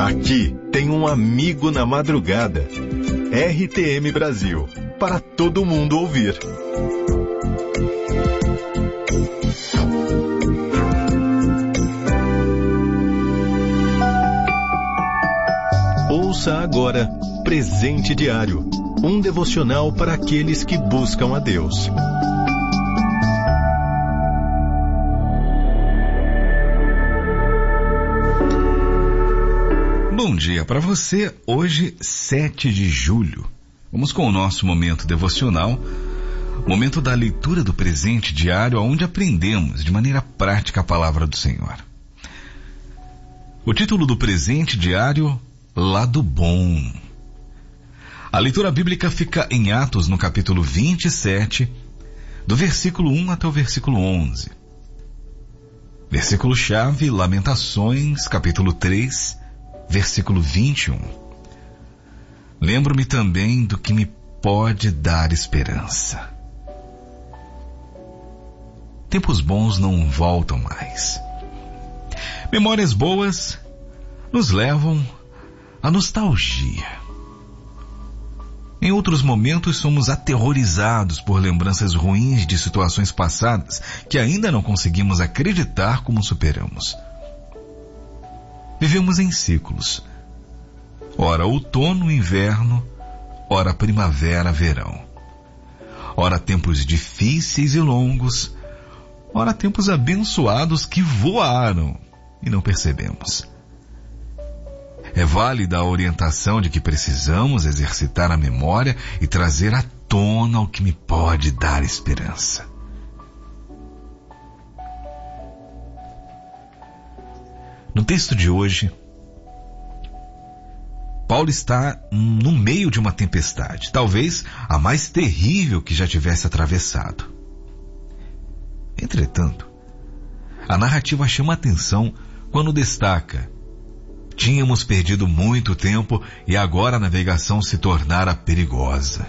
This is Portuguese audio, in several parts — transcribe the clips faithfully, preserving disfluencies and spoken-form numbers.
Aqui tem um amigo na madrugada. R T M Brasil, para todo mundo ouvir. Ouça agora Presente Diário, um devocional para aqueles que buscam a Deus. Bom dia para você, hoje sete de julho. Vamos com o nosso momento devocional, momento da leitura do presente diário, onde aprendemos de maneira prática a palavra do Senhor. O título do presente diário, Lado Bom. A leitura bíblica fica em Atos, no capítulo vinte e sete, do versículo um até o versículo onze. Versículo-chave, Lamentações, capítulo três, versículo vinte e um. Lembro-me também do que me pode dar esperança. Tempos bons não voltam mais. Memórias boas nos levam à nostalgia. Em outros momentos somos aterrorizados por lembranças ruins de situações passadas que ainda não conseguimos acreditar como superamos. Vivemos em ciclos. Ora outono, inverno, ora primavera, verão. Ora tempos difíceis e longos, ora tempos abençoados que voaram e não percebemos. É válida a orientação de que precisamos exercitar a memória e trazer à tona o que me pode dar esperança. No texto de hoje, Paulo está no meio de uma tempestade, talvez a mais terrível que já tivesse atravessado. Entretanto, a narrativa chama a atenção quando destaca: tínhamos perdido muito tempo e agora a navegação se tornara perigosa.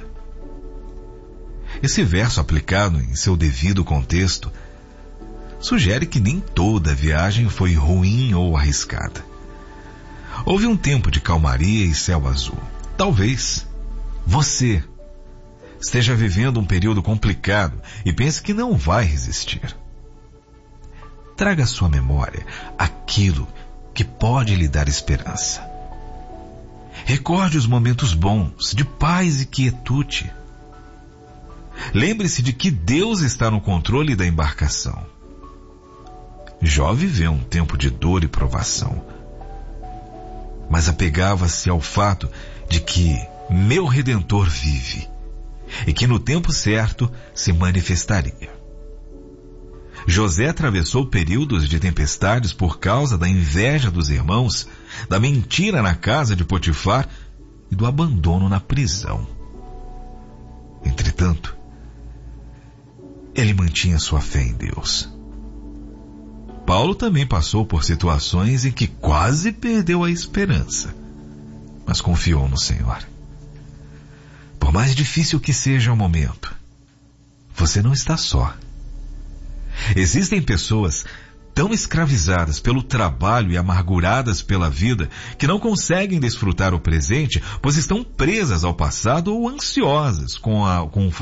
Esse verso, aplicado em seu devido contexto, sugere que nem toda a viagem foi ruim ou arriscada. Houve um tempo de calmaria e céu azul. Talvez você esteja vivendo um período complicado e pense que não vai resistir. Traga à sua memória aquilo que pode lhe dar esperança. Recorde os momentos bons, de paz e quietude. Lembre-se de que Deus está no controle da embarcação. Jó viveu um tempo de dor e provação, mas apegava-se ao fato de que meu Redentor vive e que no tempo certo se manifestaria. José atravessou períodos de tempestades por causa da inveja dos irmãos, da mentira na casa de Potifar e do abandono na prisão. Entretanto, ele mantinha sua fé em Deus. Paulo também passou por situações em que quase perdeu a esperança, mas confiou no Senhor. Por mais difícil que seja o momento, você não está só. Existem pessoas tão escravizadas pelo trabalho e amarguradas pela vida que não conseguem desfrutar o presente, pois estão presas ao passado ou ansiosas com, a, com o